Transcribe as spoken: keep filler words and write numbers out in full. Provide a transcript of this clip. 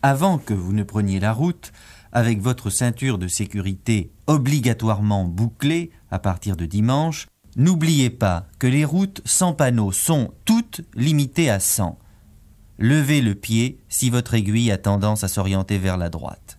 avant que vous ne preniez la route, avec votre ceinture de sécurité obligatoirement bouclée à partir de dimanche, n'oubliez pas que les routes sans panneaux sont toutes limitées à cent. Levez le pied si votre aiguille a tendance à s'orienter vers la droite.